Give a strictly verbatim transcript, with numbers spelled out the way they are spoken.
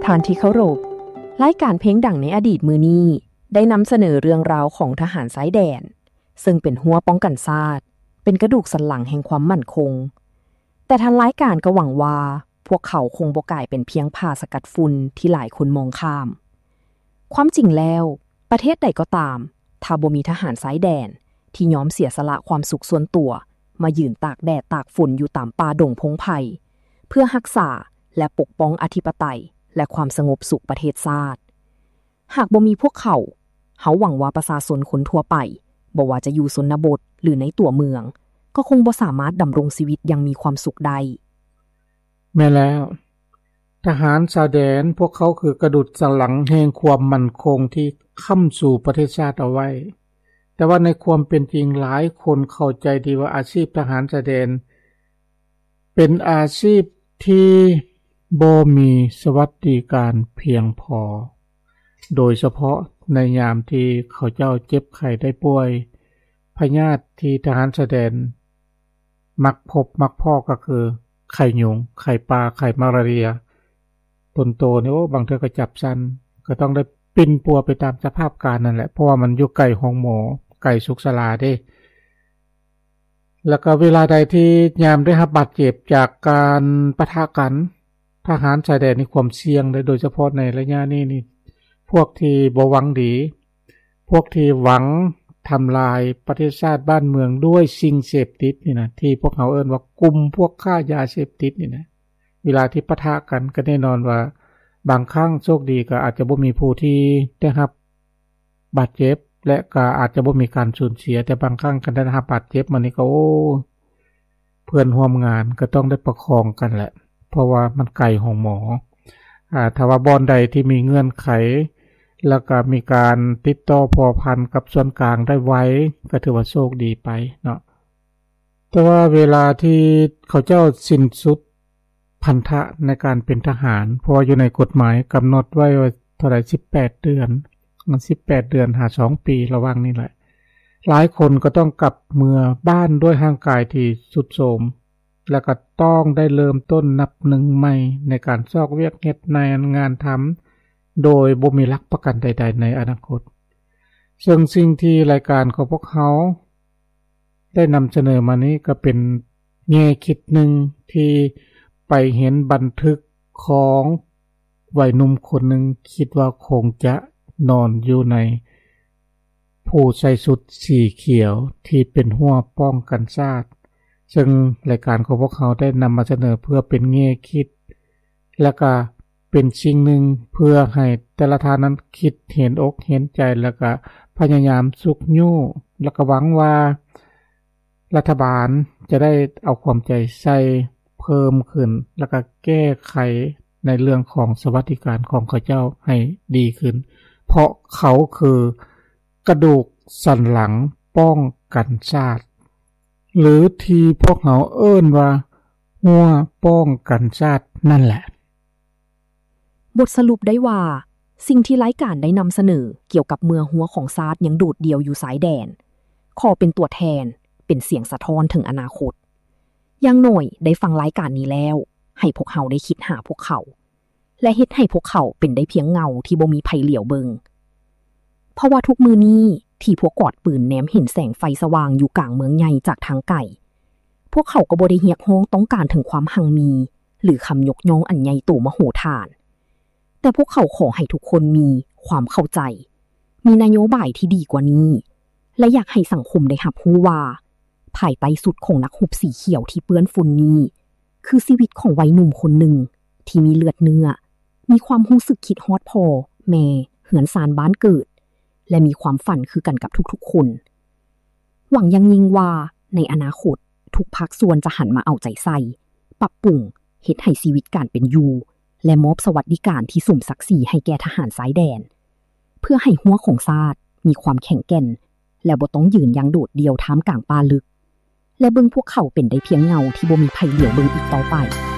ทานที่เคารพรายการเพลงดังในอดีตมือนี้ได้นำเสนอเรื่องราวของทหารสายแดนซึ่งเป็นหัวป้องกันชาติเป็นกระดูกสันหลังแห่งความมั่นคงแต่ทางรายการก็หวังว่าพวกเขาคงบ่กลายเป็นเพียงผ้าสกัดฝุ่นที่หลายคนมองข้ามความจริงแล้วประเทศใดก็ตามถ้าบ่มีทหารสายแดนที่ยอมเสียสละความสุขส่วนตัวมายืนตากแดดตากฝนอยู่ตามป่าดงพงไผ่เพื่อรักษาและปกป้องอธิปไตยและความสงบสุขประเทศชาติหากบ่มีพวกเขาเฮาหวังว่าประชาชนคนทั่วไปบ่ว่าจะอยู่ชนบทหรือในตัวเมืองก็คงบ่สามารถดำรงชีวิตอย่างมีความสุขได้แม่แล้วทหารชายแดนพวกเขาคือกระดุจสันหลังแห่งความมั่นคงที่ค้ำสู่ประเทศชาติเอาไว้แต่ว่าในความเป็นจริงหลายคนเข้าใจดีว่าอาชีพทหารชายแดนเป็นอาชีพที่บ่มีสวัสดิการเพียงพอโดยเฉพาะในยามที่เขาเจ้าเจ็บไข้ได้ป่วยพยาธิที่ทหารชายแดนมักพบมักพ้อก็คือไข้ยุงไข้ปลาไข้มาลาเรียต้นโตเนี่ยโอ้บางเทื่อก็จับซันก็ต้องได้ปิ่นปัวไปตามสภาพการนั่นแหละเพราะว่ามันอยู่ใกล้ห้องหมอใกล้สุขศาลาเด้แล้วก็เวลาใดที่ยามได้รับบาดเจ็บจากการปะทะกันทหารชายแดนนี่ความเสี่ยงโดยเฉพาะในระยะนี้นี่พวกที่บ่หวังดีพวกที่หวังทำลายประเทศชาติบ้านเมืองด้วยสิ่งเสพติดนี่นะที่พวกเขาเอิ้นว่ากลุ่มพวกค้ายาเสพติดนี่นะเวลาที่ปะทะกันก็แน่นอนว่าบางครั้งโชคดีก็อาจจะบ่มีผู้ที่ได้รับบาดเจ็บและก็อาจจะบ่มีการสูญเสียแต่บางครั้งกันได้รับบาดเจ็บมันนี่ก็โอ้เพื่อนร่วมงานก็ต้องได้ประคองกันแหละเพราะว่ามันไกลห้องหมออ่าถ้าว่าบ่อนใดที่มีเงื่อนไขแล้วก็มีการติดต่อพัวพันกับส่วนกลางได้ไวก็ถือว่าโชคดีไปเนาะแต่ว่าเวลาที่เขาเจ้าสิ้นสุดพันธะในการเป็นทหารเพราะว่าอยู่ในกฎหมายกำหนดไว้ว่าเท่าไหร่สิบแปดเดือนมันสิบแปดเดือนหาสองปีระหว่างนี้แหละหลายคนก็ต้องกลับเมืองบ้านด้วยร่างกายที่ทรุดโทรมแล้วก็ต้องได้เริ่มต้นนับหนึ่งใหม่ในการซอกเวียกเฮ็ดในงานทำโดยบ่มีหลักประกันใดๆในอนาคตซึ่งสิ่งที่รายการของพวกเขาได้นำเสนอมานี้ก็เป็นแง่คิดหนึ่งที่ไปเห็นบันทึกของวัยหนุ่มคนหนึ่งคิดว่าคงจะนอนอยู่ในผู้ใส่ชุดสีเขียวที่เป็นหัวป้องกันชาติซึ่งรายการของพวกเขาได้นำมาเสนอเพื่อเป็นแง่คิดและก็เป็นสิ่งหนึ่งเพื่อให้แต่ละท่านนั้นคิดเห็นอกเห็นใจแล้วก็พยายามสุกยู่แล้วก็หวังว่ารัฐบาลจะได้เอาความใจใส่เพิ่มขึ้นแล้วก็แก้ไขในเรื่องของสวัสดิการของเขาเจ้าให้ดีขึ้นเพราะเขาคือกระดูกสันหลังป้องกันชาติหรือที่พวกเขาเอิ้นว่าหัวป้องกันชาตินั่นแหละบทสรุปได้ว่าสิ่งที่รายการได้นำเสนอเกี่ยวกับเมืองหัวของชาติยังโดดเดี่ยวอยู่สายแดนขอเป็นตัวแทนเป็นเสียงสะท้อนถึงอนาคตอย่างหน่อยได้ฟังรายการนี้แล้วให้พวกเขาได้คิดหาพวกเขาและเฮ็ดให้พวกเขาเป็นได้เพียงเงาที่บ่มีไผเหลียวเบิงเพราะว่าทุกมือนี้ที่พวกกอดปืนแนมเห็นแสงไฟสว่างอยู่กลางเมืองใหญ่จากทางไกลพวกเขาก็บ่ได้เรียกร้องต้องการถึงความหั่งมีหรือคำยกย่องอันใหญ่โตมโหฬารแต่พวกเขาขอให้ทุกคนมีความเข้าใจมีนโยบายที่ดีกว่านี้และอยากให้สังคมได้รับรู้ว่าภายใต้สุดของนักรบสีเขียวที่เปื้อนฝุ่นนี้คือชีวิตของวัยหนุ่มคนหนึ่งที่มีเลือดเนื้อมีความรู้สึกคิดฮอดพ่อแม่เหือนซานบ้านเกิดและมีความฝันคือกันกับทุกๆคนหวังยังยิ่งว่าในอนาคตทุกภาคส่วนจะหันมาเอาใจใส่ปรับปรุงเฮ็ดให้ชีวิตการเป็นอยู่และมอบสวัสดิการที่สมศักดิ์ศรีให้แก่ทหารสายแดนเพื่อให้หัวของชาติมีความแข็งแกร่งและบ่ต้องยืนยังโดดเดี่ยวท่ามกลางป่าลึกและเบิ่งพวกเขาเป็นได้เพียงเงาที่บ่มีไผเหลียวเบิ่งอีกต่อไป